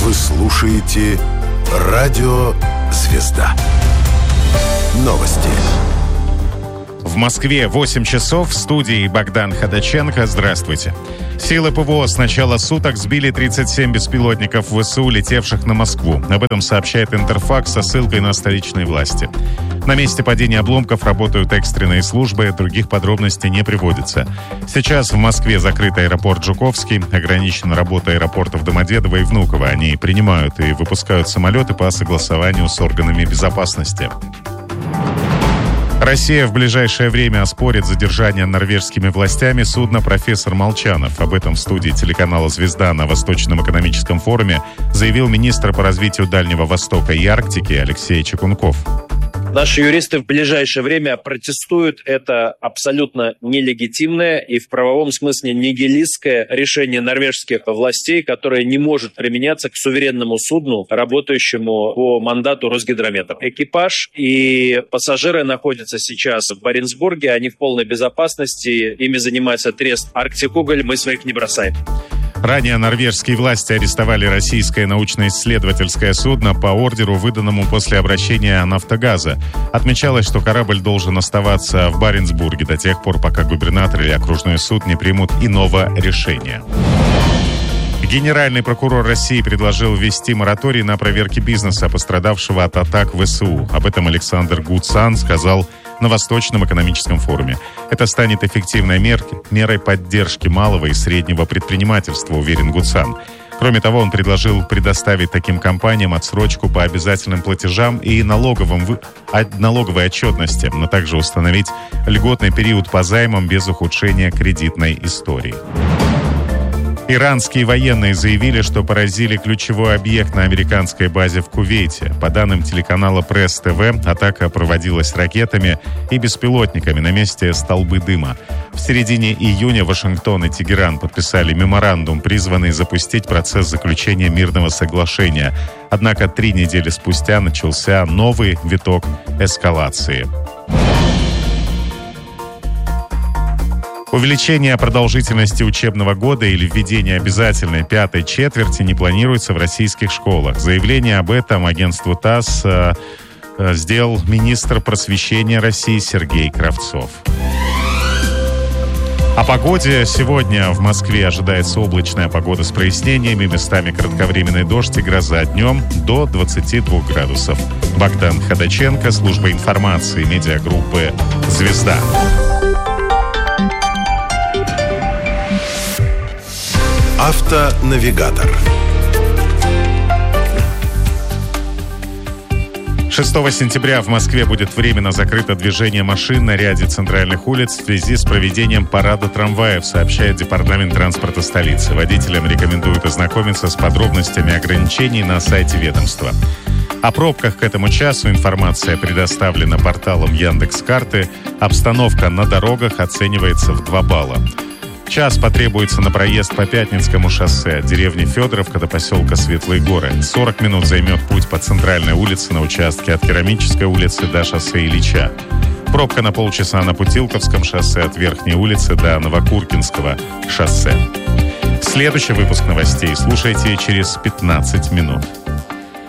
Вы слушаете «Радио Звезда». Новости. В Москве 8 часов. В студии Богдан Ходаченко. Здравствуйте. Силы ПВО с начала суток сбили 37 беспилотников ВСУ, летевших на Москву. Об этом сообщает Интерфакс со ссылкой на столичные власти. На месте падения обломков работают экстренные службы, других подробностей не приводится. Сейчас в Москве закрыт аэропорт Жуковский, ограничена работа аэропортов Домодедово и Внуково. Они принимают и выпускают самолеты по согласованию с органами безопасности. Россия в ближайшее время оспорит задержание норвежскими властями судна «Профессор Молчанов». Об этом в студии телеканала «Звезда» на Восточном экономическом форуме заявил министр по развитию Дальнего Востока и Арктики Алексей Чекунков. Наши юристы в ближайшее время протестуют. Это абсолютно нелегитимное и в правовом смысле нигилистское решение норвежских властей, которое не может применяться к суверенному судну, работающему по мандату Росгидромета. Экипаж и пассажиры находятся сейчас в Баренцбурге, они в полной безопасности, ими занимается Трест Арктикуголь, мы своих не бросаем. Ранее норвежские власти арестовали российское научно-исследовательское судно по ордеру, выданному после обращения «Нафтогаза». Отмечалось, что корабль должен оставаться в Баренцбурге до тех пор, пока губернатор или окружной суд не примут иного решения. Генеральный прокурор России предложил ввести мораторий на проверки бизнеса, пострадавшего от атак ВСУ. Об этом Александр Гудсан сказал на Восточном экономическом форуме. Это станет эффективной мерой поддержки малого и среднего предпринимательства, уверен Гудсан. Кроме того, он предложил предоставить таким компаниям отсрочку по обязательным платежам и налоговой отчетности, но также установить льготный период по займам без ухудшения кредитной истории. Иранские военные заявили, что поразили ключевой объект на американской базе в Кувейте. По данным телеканала Пресс-ТВ, атака проводилась ракетами и беспилотниками на месте столбы дыма. В середине июня Вашингтон и Тегеран подписали меморандум, призванный запустить процесс заключения мирного соглашения. Однако 3 недели спустя начался новый виток эскалации. Увеличение продолжительности учебного года или введение обязательной 5-й четверти не планируется в российских школах. Заявление об этом агентству ТАСС сделал министр просвещения России Сергей Кравцов. О погоде. Сегодня в Москве ожидается облачная погода с прояснениями, местами кратковременный дождь и гроза, днем до 22 градусов. Богдан Ходаченко, служба информации медиагруппы «Звезда». Автонавигатор. 6 сентября в Москве будет временно закрыто движение машин на ряде центральных улиц в связи с проведением парада трамваев, сообщает Департамент транспорта столицы. Водителям рекомендуют ознакомиться с подробностями ограничений на сайте ведомства. О пробках к этому часу информация предоставлена порталом Яндекс.Карты. Обстановка на дорогах оценивается в 2 балла. Час потребуется на проезд по Пятницкому шоссе от деревни Федоровка до поселка Светлые Горы. 40 минут займет путь по центральной улице на участке от Керамической улицы до шоссе Ильича. Пробка на полчаса на Путилковском шоссе от Верхней улицы до Новокуркинского шоссе. Следующий выпуск новостей слушайте через 15 минут.